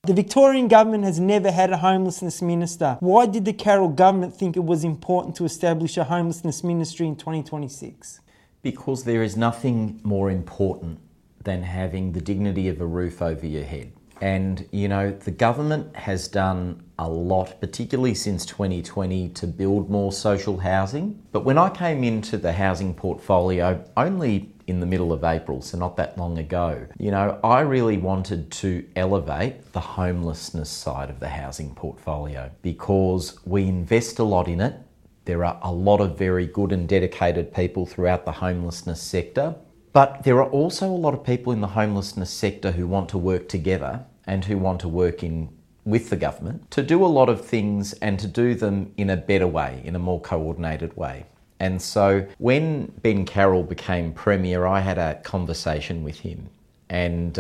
The Victorian government has never had a homelessness minister. Why did the Carroll government think it was important to establish a homelessness ministry in 2026? Because there is nothing more important than having the dignity of a roof over your head. And, you know, the government has done a lot, particularly since 2020, to build more social housing. But when I came into the housing portfolio only in the middle of April, so not that long ago, you know, I really wanted to elevate the homelessness side of the housing portfolio because we invest a lot in it. There are a lot of very good and dedicated people throughout the homelessness sector. But there are also a lot of people in the homelessness sector who want to work together and who want to work with the government to do a lot of things and to do them in a better way, in a more coordinated way. And so when Ben Carroll became Premier, I had a conversation with him and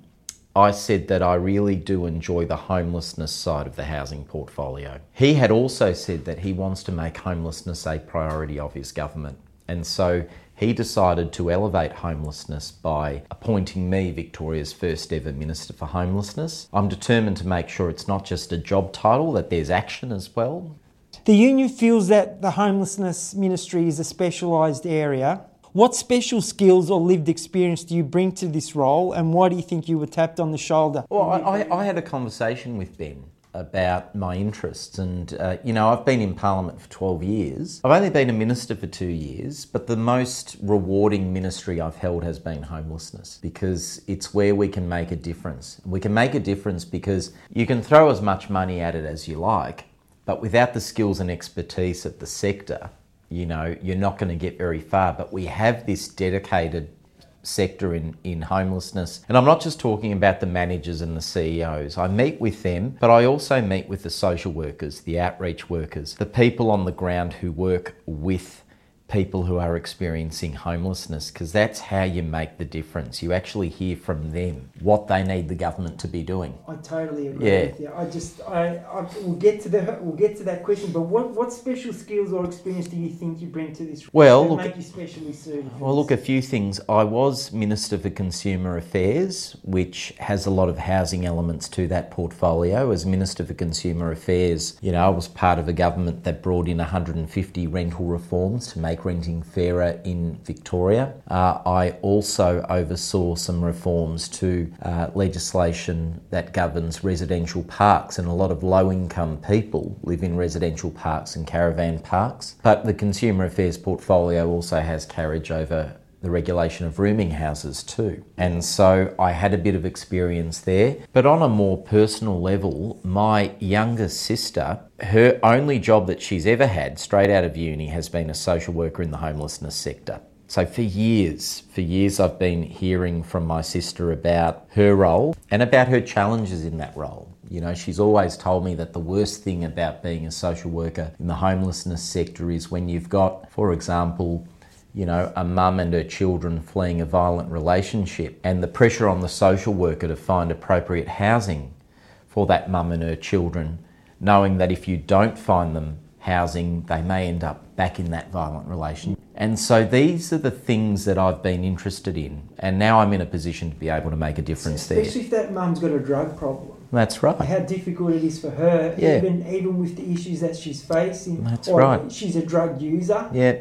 I said that I really do enjoy the homelessness side of the housing portfolio. He had also said that he wants to make homelessness a priority of his government. And so he decided to elevate homelessness by appointing me Victoria's first ever Minister for Homelessness. I'm determined to make sure it's not just a job title, that there's action as well. The union feels that the homelessness ministry is a specialised area. What special skills or lived experience do you bring to this role, and why do you think you were tapped on the shoulder? Well, I had a conversation with Ben about my interests and, you know, I've been in Parliament for 12 years. I've only been a minister for 2 years, but the most rewarding ministry I've held has been homelessness because it's where we can make a difference. We can make a difference because you can throw as much money at it as you like, but without the skills and expertise of the sector, you know, you're not going to get very far. But we have this dedicated sector in homelessness. And I'm not just talking about the managers and the CEOs. I meet with them, but I also meet with the social workers, the outreach workers, the people on the ground who work with people who are experiencing homelessness, because that's how you make the difference. You actually hear from them what they need the government to be doing. I totally agree with you. We'll get to that question. But what special skills or experience do you think you bring to this? Make you specially suited? Well, look, a few things. I was Minister for Consumer Affairs, which has a lot of housing elements to that portfolio. As Minister for Consumer Affairs, you know, I was part of a government that brought in 150 rental reforms to make renting fairer in Victoria. I also oversaw some reforms to legislation that governs residential parks, and a lot of low-income people live in residential parks and caravan parks. But the Consumer Affairs portfolio also has carriage over the regulation of rooming houses too. And so I had a bit of experience there. But on a more personal level, my younger sister, her only job that she's ever had straight out of uni has been a social worker in the homelessness sector. So for years I've been hearing from my sister about her role and about her challenges in that role. You know, she's always told me that the worst thing about being a social worker in the homelessness sector is when you've got, for example, you know, a mum and her children fleeing a violent relationship, and the pressure on the social worker to find appropriate housing for that mum and her children, knowing that if you don't find them housing, they may end up back in that violent relationship. And so these are the things that I've been interested in, and now I'm in a position to be able to make a difference there. Especially if that mum's got a drug problem. That's right. How difficult it is for her, even with the issues that she's facing. That's right. She's a drug user. Yeah.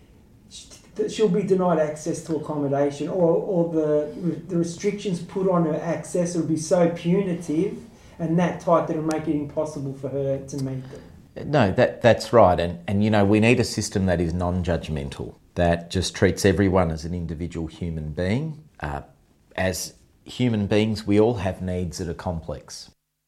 She'll be denied access to accommodation, or the restrictions put on her access will be so punitive and that tight that it'll make it impossible for her to meet them. No, that's right. And you know, we need a system that is non-judgmental, that just treats everyone as an individual human being. As human beings, we all have needs that are complex.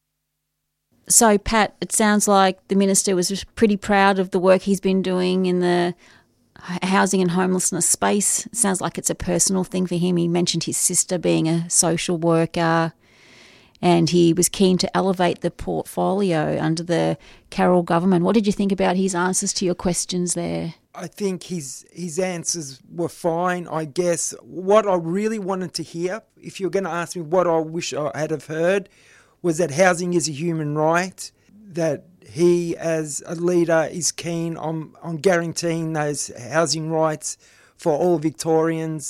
So, Pat, it sounds like the Minister was pretty proud of the work he's been doing in the housing and homelessness space. It sounds like it's a personal thing for him. He mentioned his sister being a social worker, and he was keen to elevate the portfolio under the Carroll government. What did you think about his answers to your questions there? I think his answers were fine, I guess. What I really wanted to hear, if you're going to ask me what I wish I had have heard, was that housing is a human right, that he as a leader is keen on guaranteeing those housing rights for all Victorians,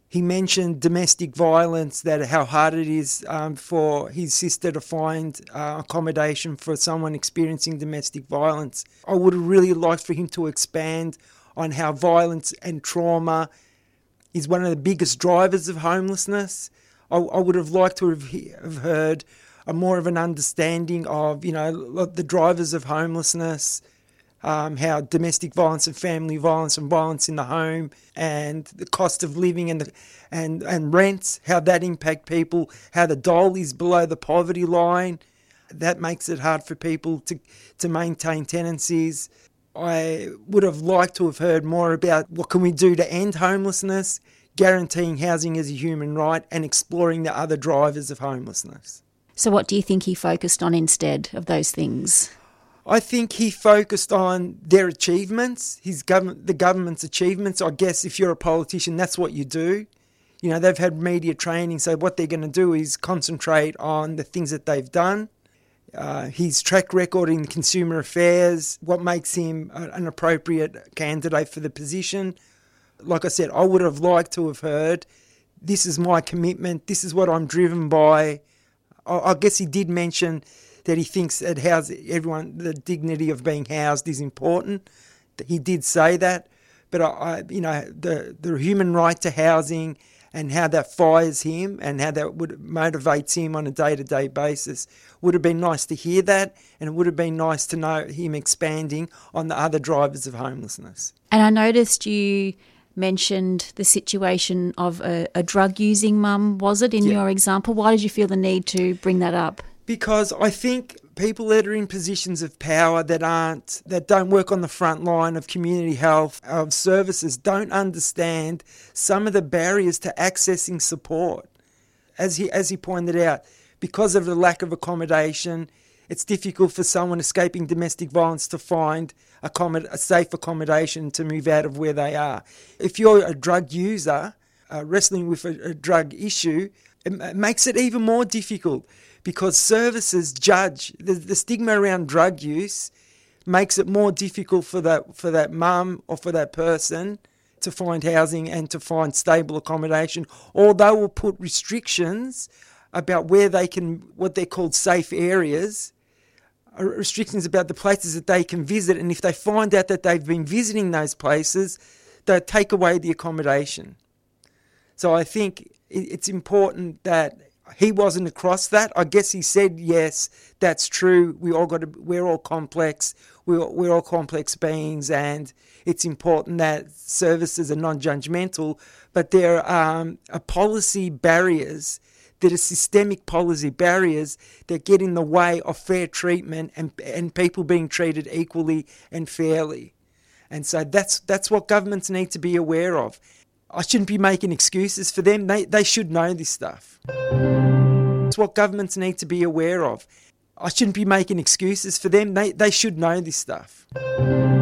He mentioned domestic violence, that how hard it is for his sister to find accommodation for someone experiencing domestic violence. I would have really liked for him to expand on how violence and trauma is one of the biggest drivers of homelessness. I would have liked to have heard more of an understanding of, the drivers of homelessness, how domestic violence and family violence and violence in the home and the cost of living and rents, how that impact people, how the dole is below the poverty line. That makes it hard for people to maintain tenancies. I would have liked to have heard more about what can we do to end homelessness, guaranteeing housing as a human right, and exploring the other drivers of homelessness. So what do you think he focused on instead of those things? I think he focused on their achievements, the government's achievements. I guess if you're a politician, that's what you do. They've had media training, so what they're going to do is concentrate on the things that they've done. His track record in consumer affairs, what makes him an appropriate candidate for the position. Like I said, I would have liked to have heard, this is my commitment, this is what I'm driven by. I guess he did mention that he thinks that the dignity of being housed is important. He did say that, but the human right to housing and how that fires him and how that motivates him on a day-to-day basis would have been nice to hear that, and it would have been nice to know him expanding on the other drivers of homelessness. And I noticed you mentioned the situation of a drug-using mum, was it, in your example? Why did you feel the need to bring that up? Because I think people that are in positions of power that don't work on the front line of community health, of services, don't understand some of the barriers to accessing support. As he pointed out, because of the lack of accommodation, it's difficult for someone escaping domestic violence to find a safe accommodation to move out of where they are. If you're a drug user wrestling with a drug issue, it makes it even more difficult, because services judge the stigma around drug use makes it more difficult for that mum or for that person to find housing and to find stable accommodation, or they will put restrictions about where they can, what they're called safe areas, restrictions about the places that they can visit, and if they find out that they've been visiting those places, they'll take away the accommodation. So I think it's important that he wasn't across that. I guess he said, yes, that's true. We're all complex. We're all complex beings, and it's important that services are non-judgmental. But there are policy barriers that are systemic policy barriers that get in the way of fair treatment and people being treated equally and fairly. And so that's what governments need to be aware of. I shouldn't be making excuses for them. They should know this stuff. It's what governments need to be aware of. I shouldn't be making excuses for them. They should know this stuff.